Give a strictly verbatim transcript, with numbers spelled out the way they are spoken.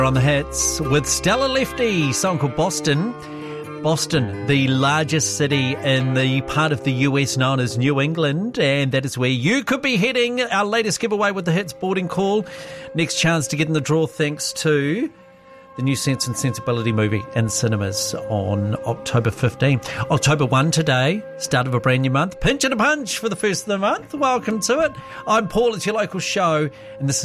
On the hits with Stella Lefty, song called Boston. Boston, the largest city in the part of the U S known as New England, and that is where you could be heading. Our latest giveaway with the hits boarding call. Next chance to get in the draw thanks to the new Sense and Sensibility movie in cinemas on October fifteenth. October first today, start of a brand new month. Pinch and a punch for the first of the month. Welcome to it. I'm Paul, it's your local show, and this is